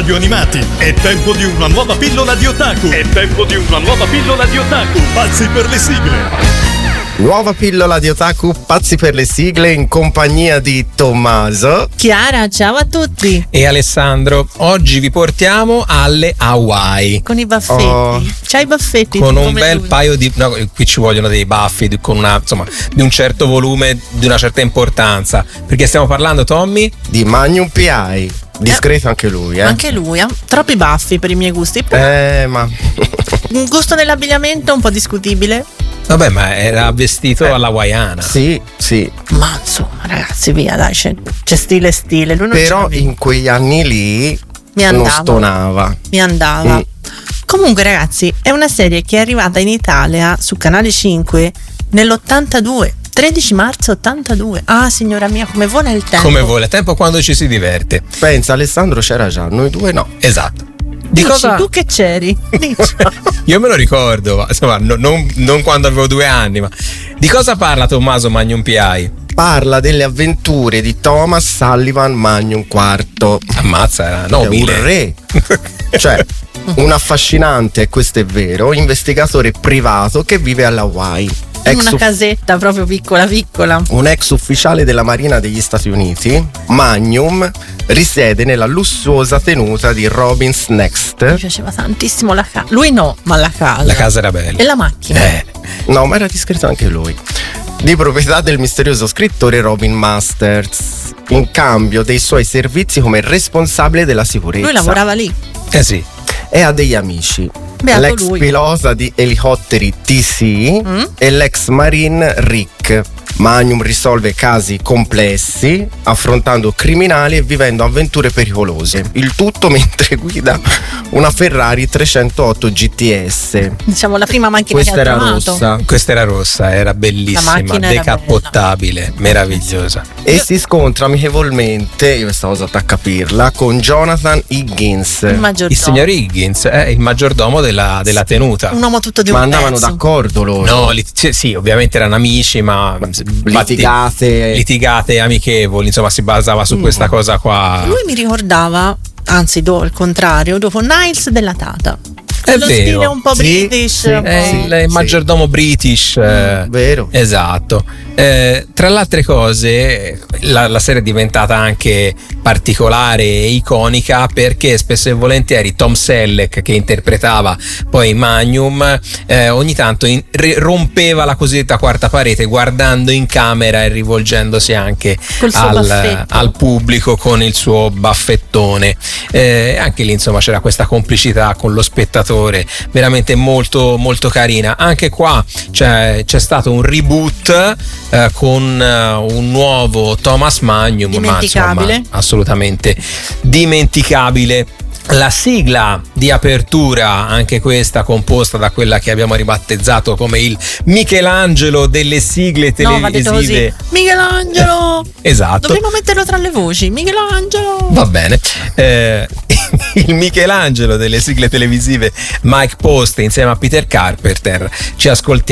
Radio Animati. È tempo di una nuova pillola di otaku. Pazzi per le sigle. Nuova pillola di otaku, pazzi per le sigle, in compagnia di Tommaso, Chiara, ciao a tutti. E Alessandro. Oggi vi portiamo alle Hawaii. Con i baffetti. C'hai i baffetti? Con un bel paio di... No, qui ci vogliono dei baffi con una, insomma, di un certo volume, di una certa importanza. Perché stiamo parlando, Tommy? di Magnum PI. Discreto anche lui, Anche lui, ha troppi baffi per i miei gusti. Ma Un gusto nell'abbigliamento un po' discutibile. Vabbè, ma era vestito alla hawaiana. sì. Ma insomma, ragazzi, via, dai, c'è stile. Lui non Però ce in quegli anni lì Mi non andava. stonava. mi andava. Comunque, ragazzi, è una serie che è arrivata in Italia su Canale 5 nell'82. 13 marzo 82. Ah, signora mia, come vola il tempo. Come vuole, tempo quando ci si diverte. Pensa, Alessandro c'era già, noi due no. Esatto. Di Dici, cosa? tu che c'eri? Dici. Io me lo ricordo, ma, insomma, non quando avevo 2 anni, ma di cosa parla Tommaso Magnum PI? Parla delle avventure di Thomas Sullivan Magnum IV. Ammazza, era È un nobile. re. Cioè, un affascinante, questo è vero, investigatore privato che vive alla Hawaii. In una casetta proprio piccola. Un ex ufficiale della Marina degli Stati Uniti, Magnum risiede nella lussuosa tenuta di Robin's Next. Mi piaceva tantissimo la casa. Lui no, ma la casa. La casa era bella. E la macchina. No, ma era discreto anche lui. Di proprietà del misterioso scrittore Robin Masters, in cambio dei suoi servizi come responsabile della sicurezza. Lui lavorava lì. Sì. E ha degli amici. Beato L'ex lui. pilota di elicotteri TC e l'ex marine Rick. Magnum risolve casi complessi, affrontando criminali e vivendo avventure pericolose. Il tutto mentre guida una Ferrari 308 GTS. Diciamo la prima macchina Questa che ha era trovato. rossa. Questa era rossa, era bellissima, La macchina era decappottabile, meravigliosa. E si scontra amichevolmente, io questa cosa a capirla, con Jonathan Higgins. Il maggiordomo. Il signor Higgins è il maggiordomo della tenuta. Un uomo tutto di un Ma andavano pezzo. d'accordo loro. No, sì, ovviamente erano amici, ma litigate amichevoli, insomma, si basava su questa cosa qua. Lui mi ricordava, anzi, il contrario, dopo Niles della Tata. È Lo vero. stile un po' Sì, British. sì, un po'. È il maggiordomo British. Vero. Esatto. Tra le altre cose, la serie è diventata anche particolare e iconica perché spesso e volentieri Tom Selleck, che interpretava poi Magnum, ogni tanto rompeva la cosiddetta quarta parete guardando in camera e rivolgendosi anche Col suo baffetto. al pubblico con il suo baffettone. Anche lì, insomma, c'era questa complicità con lo spettatore veramente molto molto carina. Anche qua c'è stato un reboot con un nuovo Thomas Magnum, Dimenticabile. ma insomma assolutamente dimenticabile. La sigla di apertura, anche questa composta da quella che abbiamo ribattezzato come il Michelangelo delle sigle No, va detto così. televisive. Michelangelo! Esatto. Dovremmo metterlo tra le voci. Michelangelo! Va bene. Il Michelangelo delle sigle televisive Mike Post insieme a Peter Carpenter. Ci ascoltiamo.